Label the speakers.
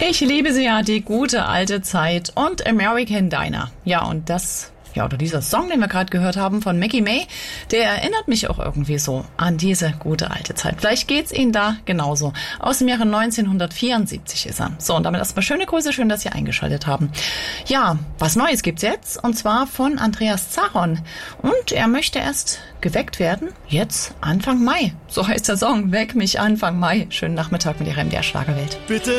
Speaker 1: Ich liebe sie ja, die gute alte Zeit und American Diner. Ja, und oder dieser Song, den wir gerade gehört haben von Maggie May, der erinnert mich auch irgendwie so an diese gute alte Zeit. Vielleicht geht's Ihnen da genauso. Aus dem Jahre 1974 ist er. So, und damit erstmal schöne Grüße, schön, dass Sie eingeschaltet haben. Ja, was Neues gibt's jetzt, und zwar von Andreas Zaron. Und er möchte erst geweckt werden, jetzt Anfang Mai. So heißt der Song, Weck mich Anfang Mai. Schönen Nachmittag mit Ihrer MDR Schlagerwelt.
Speaker 2: Bitte